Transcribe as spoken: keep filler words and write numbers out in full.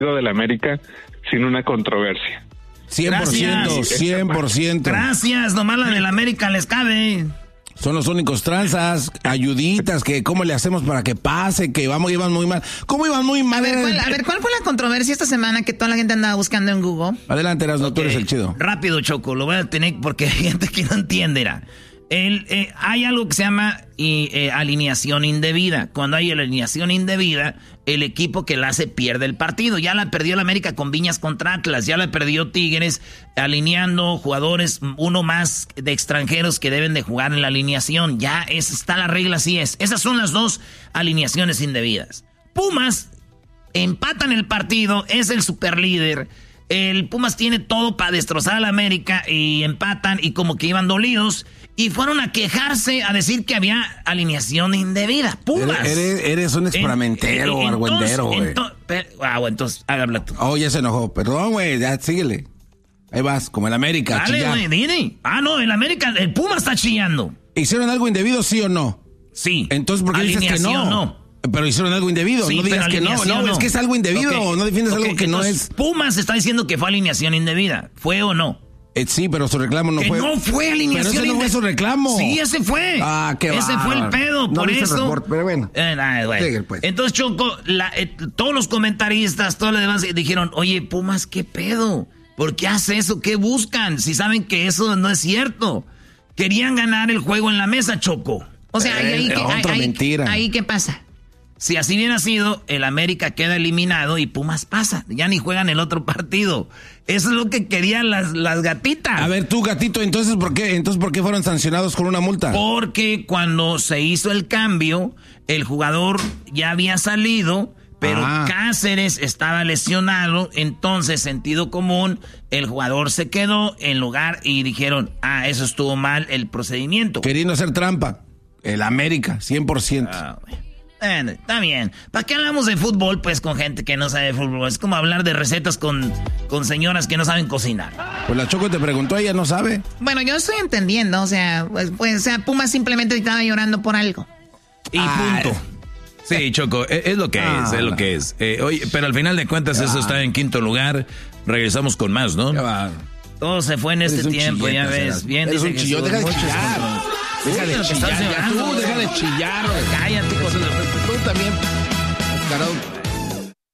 del América sin una controversia. cien por ciento, cien por ciento. Gracias, nomás la del América les cabe. Son los únicos tranzas, ayuditas, que cómo le hacemos para que pase, que vamos, iban muy mal. ¿Cómo iban muy mal? A ver, ¿cuál, a ver, ¿cuál fue la controversia esta semana que toda la gente andaba buscando en Google? Adelante, Erasmo, Okay. tú eres el chido. Rápido, Choco, lo voy a tener porque hay gente que no entiende. Era. El, eh, hay algo que se llama y, eh, alineación indebida. Cuando hay alineación indebida, el equipo que la hace pierde el partido. Ya la perdió el América con Viñas contra Atlas, ya la perdió Tigres alineando jugadores, uno más de extranjeros que deben de jugar en la alineación. Ya es, está la regla, así es. Esas son las dos alineaciones indebidas. Pumas empatan el partido, es el superlíder. El Pumas tiene todo para destrozar a la América y empatan y como que iban dolidos. Y fueron a quejarse, a decir que había alineación indebida. ¡Pumas! Eres, eres un experimentero, en, en, argüendero, güey. Ento, ah, bueno, entonces, habla tú. Oh, ya se enojó. Perdón, güey, ya síguele. Ahí vas, como el América. Dale, güey, dile. Ah, no, el América, el Puma está chillando. ¿Hicieron algo indebido, sí o no? Sí. Entonces, ¿por qué dices que no? no? Pero hicieron algo indebido, Sí, no digas que no. No, no, es que es algo indebido, okay. no defiendes okay. algo que Entonces, no es. Pumas está diciendo que fue alineación indebida. ¿Fue o no? Eh, sí, pero su reclamo no que fue. no fue alineación. Pero ese no fue su reclamo. Sí, ese fue. Ah, qué Ese fue el pedo, no por viste eso. El report, pero bueno. Eh, nah, bueno. Sigue, pues. Entonces, Choco, la, eh, todos los comentaristas, todos los demás dijeron, oye, Pumas, ¿qué pedo? ¿Por qué hace eso? ¿Qué buscan? Si saben que eso no es cierto. Querían ganar el juego en la mesa, Choco. O sea, eh, ahí, ahí, otra ahí, mentira. Ahí, ¿qué pasa? Si así bien ha sido, el América queda eliminado y Pumas pasa. Ya ni juegan el otro partido. Eso es lo que querían las, las gatitas. A ver, tú, gatito, entonces ¿por qué? Entonces, ¿por qué fueron sancionados con una multa? Porque cuando se hizo el cambio, el jugador ya había salido, pero ah. Cáceres estaba lesionado. Entonces, sentido común, el jugador se quedó en lugar y dijeron, ah, eso estuvo mal el procedimiento. Queriendo hacer trampa. El América, cien por ciento. Ah, bueno, está bien. ¿Para qué hablamos de fútbol, pues, con gente que no sabe de fútbol? Es como hablar de recetas con, con señoras que no saben cocinar. Pues la Choco te preguntó, ella no sabe. Bueno, yo estoy entendiendo, o sea, pues, pues o sea, Pumas simplemente estaba llorando por algo. Y Ay. punto. Sí, Choco, es, es lo que Ah, es, es lo que es. Eh, oye, pero al final de cuentas eso está en quinto lugar. Regresamos con más, ¿no? Todo se fue en este tiempo, ya ves. Bien, Eres dice un chillón, Jesús, deja de muchos chillar. con- Deja Uy, de lo que chillar, estás ya llorando, tú, deja de chillar. Cállate, Tú también, Carol.